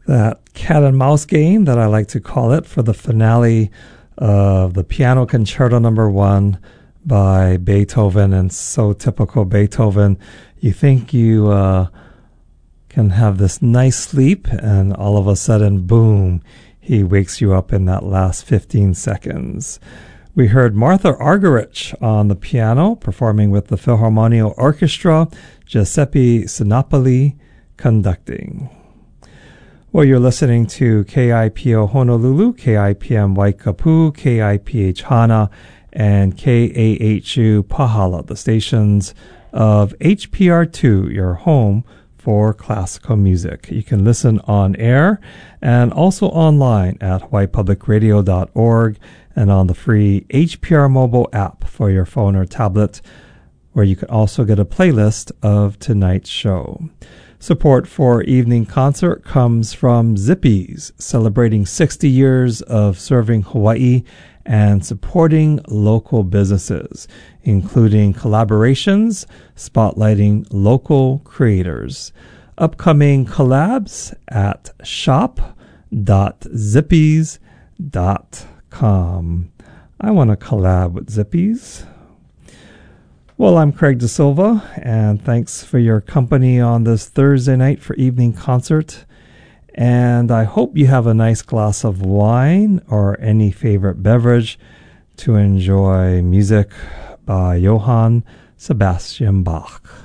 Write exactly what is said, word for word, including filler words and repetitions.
that cat and mouse game that I like to call it for the finale of the Piano Concerto Number One by Beethoven. And so typical Beethoven, you think you uh, can have this nice sleep, and all of a sudden, boom, he wakes you up in that last fifteen seconds. We heard Martha Argerich on the piano, performing with the Philharmonia Orchestra, Giuseppe Sinopoli conducting. Well, you're listening to K I P O Honolulu, K I P M Waikapu, K I P H Hana, and K A H U Pahala, the stations of H P R two, your home for classical music. You can listen on air and also online at hawaii public radio dot org and on the free H P R mobile app for your phone or tablet, where you can also get a playlist of tonight's show. Support for Evening Concert comes from Zippy's, celebrating sixty years of serving Hawaii and supporting local businesses, including collaborations spotlighting local creators. Upcoming collabs at shop dot zippys dot com. I want to collab with Zippy's. Well, I'm Craig De Silva, and thanks for your company on this Thursday night for Evening Concert. And I hope you have a nice glass of wine or any favorite beverage to enjoy music by Johann Sebastian Bach.